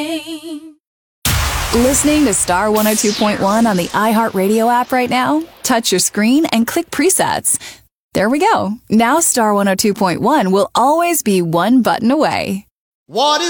Listening to Star 102.1 on the iHeartRadio app right now? Touch your screen and click presets. There we go. Now Star 102.1 will always be one button away. What is